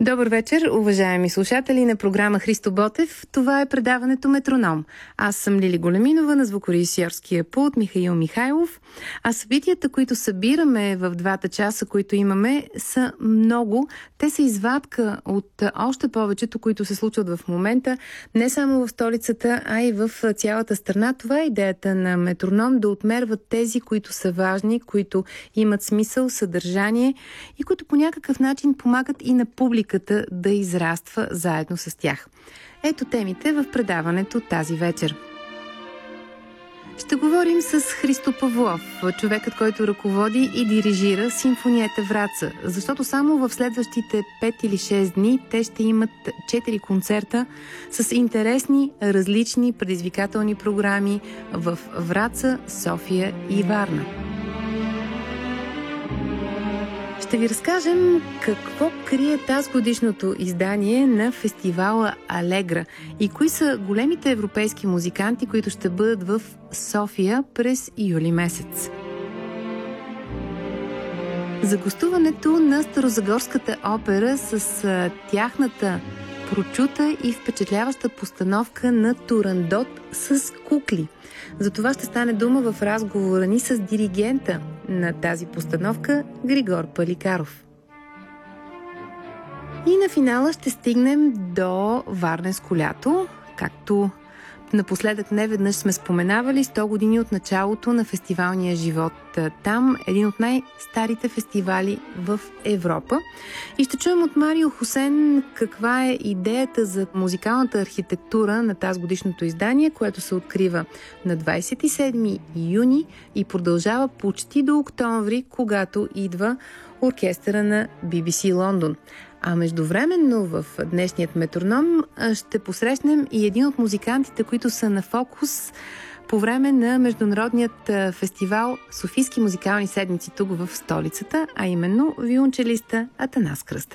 Добър вечер, уважаеми слушатели на програма Христо Ботев. Това е предаването Метроном. Аз съм Лили Големинова, на звукорежисьорския пулт Михаил Михайлов. А събитията, които събираме в 2 часа, които имаме, са много. Те са извадка от още повечето, които се случват в момента, не само в столицата, а и в цялата страна. Това е идеята на Метроном, да отмерват тези, които са важни, които имат смисъл, съдържание и които по някакъв начин помагат и на публиката да израства заедно с тях. Ето темите в предаването тази вечер. Ще говорим с Христо Павлов, човекът, който ръководи и дирижира Симфониета Враца, защото само в следващите 5 или 6 дни те ще имат 4 концерта с интересни, различни, предизвикателни програми в Враца, София и Варна. Ще ви разкажем какво крие тазгодишното издание на фестивала Алегра и кои са големите европейски музиканти, които ще бъдат в София през юли месец. За гостуването на Старозагорската опера с тяхната прочута и впечатляваща постановка на Турандот с кукли. За това ще стане дума в разговора ни с диригента на тази постановка Григор Паликаров. И на финала ще стигнем до Варненско лято, както напоследък неведнъж сме споменавали, 100 години от началото на фестивалния живот. Там един от най-старите фестивали в Европа. И ще чуем от Марио Хосен каква е идеята за музикалната архитектура на тази годишното издание, което се открива на 27 юни и продължава почти до октомври, когато идва оркестъра на BBC Лондон. А междувременно в днешният Метроном ще посрещнем и един от музикантите, които са на фокус по време на международният фестивал Софийски музикални седмици тук в столицата, а именно виолончелиста Атанас Кръстев.